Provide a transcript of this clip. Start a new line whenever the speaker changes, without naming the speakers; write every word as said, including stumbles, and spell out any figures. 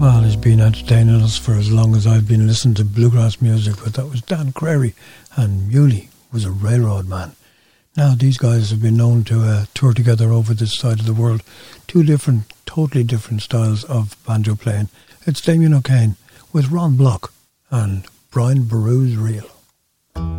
Well, he's been entertaining us for as long as I've been listening to bluegrass music, but that was Dan Crary, and Muley was a railroad man. Now, these guys have been known to uh, tour together over this side of the world. Two different, totally different styles of banjo playing. It's Damien O'Kane with Ron Block and Brian Boru's Reel.